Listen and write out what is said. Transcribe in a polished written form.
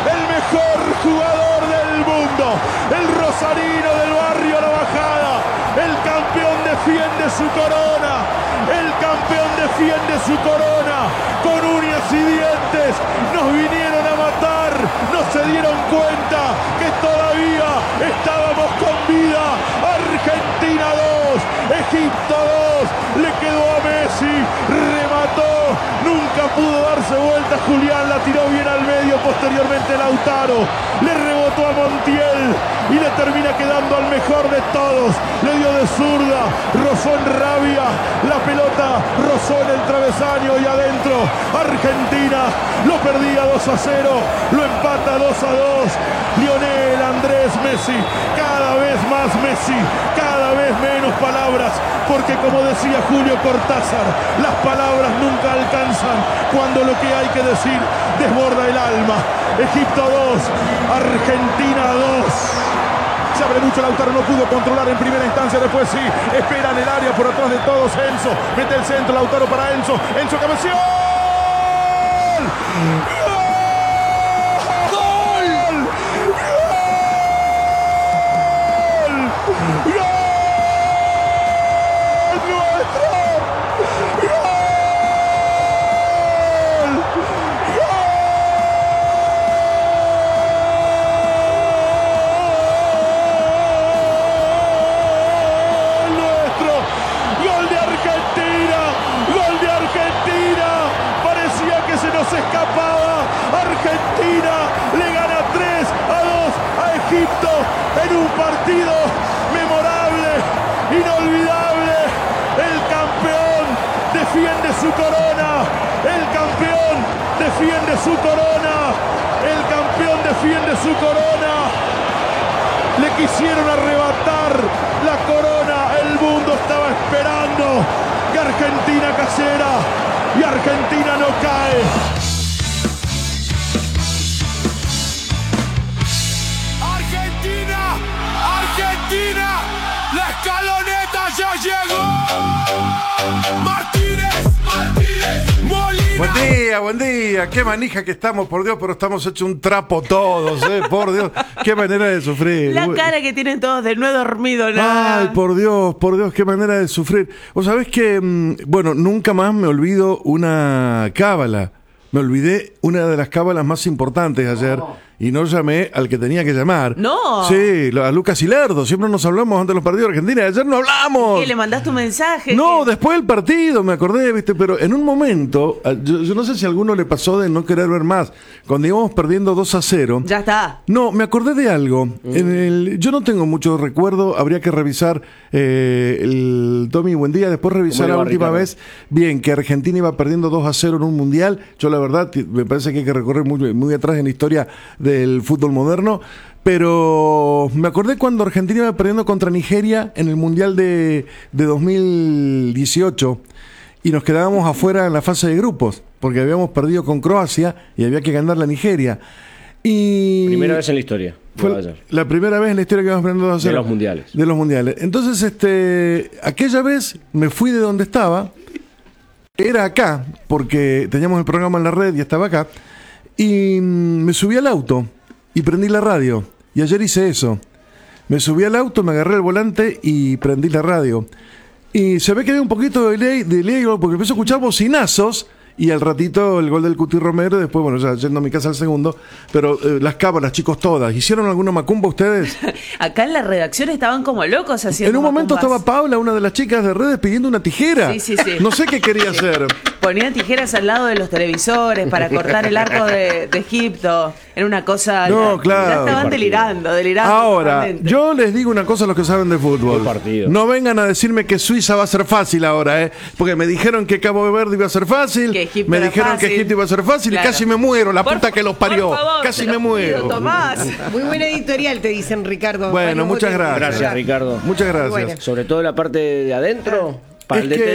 el mejor jugador del mundo, el rosarino del barrio La Bajada, el campeón defiende su corona, el campeón defiende su corona, con uñas y dientes, nos vinieron a matar, no se dieron cuenta que todavía estábamos con vida. Argentina 2, Egipto 2, le quedó a Messi, remató, nunca pudo darse vuelta, Julián la tiró bien al medio, posteriormente Lautaro, le rebotó a Montiel y le termina quedando al mejor de todos, le dio de zurda, rozó en Rabia, la pelota rozó en el travesaño y adentro, Argentina lo perdía 2-0, lo empata 2-2, Lionel Andrés Messi, cada vez más Messi, cada vez menos palabras, porque como decía Julio Cortázar, las palabras nunca alcanzan cuando lo que hay que decir desborda el alma. Egipto 2, Argentina 2. Se abre mucho, Lautaro no pudo controlar en primera instancia, después sí, espera en el área por atrás de todos, Enzo, mete el centro, Lautaro para Enzo, Enzo cabeceó. En un partido memorable, inolvidable, el campeón defiende su corona, el campeón defiende su corona, el campeón defiende su corona, le quisieron arrebatar la corona, el mundo estaba esperando que Argentina cayera y Argentina no cae. Argentina, la escaloneta ya llegó. Martínez, Molina. Buen día, qué manija que estamos, por Dios, pero estamos hechos un trapo todos, por Dios, qué manera de sufrir. La cara que tienen todos de no he dormido nada. Ay, por Dios, qué manera de sufrir. Vos sabés que, bueno, nunca más me olvido una cábala. Me olvidé una de las cábalas más importantes ayer. Y no llamé al que tenía que llamar. No. Sí, a Lucas Hilardo. Siempre nos hablamos antes de los partidos de Argentina. Ayer no hablamos. ¿Qué, le mandaste un mensaje? No, después del partido me acordé, ¿viste? Pero en un momento, yo no sé si a alguno le pasó de no querer ver más. Cuando íbamos perdiendo 2-0. Ya está. No, me acordé de algo. Yo no tengo mucho recuerdo. Habría que revisar el Tommy, buen día. Después revisar la última vez. Bien, que Argentina iba perdiendo 2-0 en un mundial. Yo la verdad, me parece que hay que recorrer muy, muy atrás en la historia del fútbol moderno, pero me acordé cuando Argentina iba perdiendo contra Nigeria en el Mundial de 2018 y nos quedábamos afuera en la fase de grupos, porque habíamos perdido con Croacia y había que ganar la Nigeria. Y primera vez en la historia. Fue la primera vez en la historia que íbamos perdiendo 2-0. De los mundiales. De los mundiales. Entonces, aquella vez me fui de donde estaba, era acá, porque teníamos el programa en la red y estaba acá, y me subí al auto y prendí la radio. Y ayer hice eso. Me subí al auto, me agarré el volante y prendí la radio. Y se ve que había un poquito de delay porque empecé a escuchar bocinazos. Y al ratito el gol del Cuti Romero. Después, bueno, ya yendo a mi casa al segundo. Pero las cámaras, chicos, todas. ¿Hicieron alguna macumba ustedes? Acá en la redacción estaban como locos haciendo En un momento macumbas. estaba Paula, una de las chicas de redes, pidiendo una tijera. Sí. No sé qué quería hacer. Ponían tijeras al lado de los televisores para cortar el arco de Egipto. Era una cosa... No, claro. Ya estaban delirando. Ahora, totalmente. yo les digo una cosa a los que saben de fútbol. Partido. No vengan a decirme que Suiza va a ser fácil ahora, porque me dijeron que Cabo Verde iba a ser fácil, Que Egipto me era dijeron fácil. que Egipto iba a ser fácil Claro. y casi me muero, la Por puta que los parió. por favor, Casi te me lo muero. pido, Tomás. Muy buena editorial, te dicen, Ricardo. Bueno, muchas gracias. Gracias, Ricardo. Muchas gracias. Bueno. Sobre todo la parte de adentro, para Es el DT que